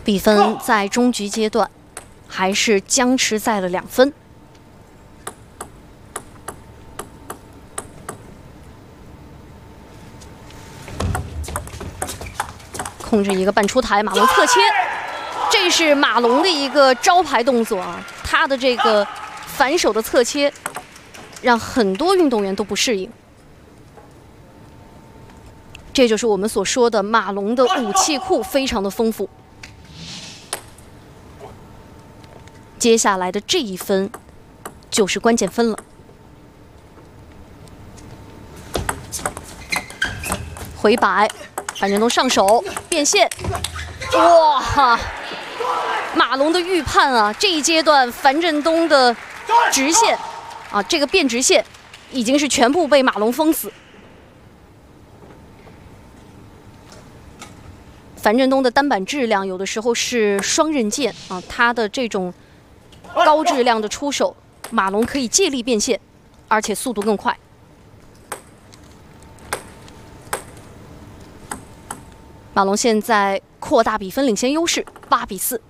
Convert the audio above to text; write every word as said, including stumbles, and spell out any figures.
比分在中局阶段还是僵持在了两分。控制一个半出台，马龙侧切，这是马龙的一个招牌动作啊！他的这个反手的侧切，让很多运动员都不适应。这就是我们所说的马龙的武器库非常的丰富。接下来的这一分就是关键分了。回摆。 樊振东上手变线，哇！马龙的预判啊，这一阶段樊振东的直线啊，这个变直线已经是全部被马龙封死。樊振东的单板质量有的时候是双刃剑啊，他的这种高质量的出手，马龙可以借力变现，而且速度更快。 马龙现在扩大比分，领先优势八比四。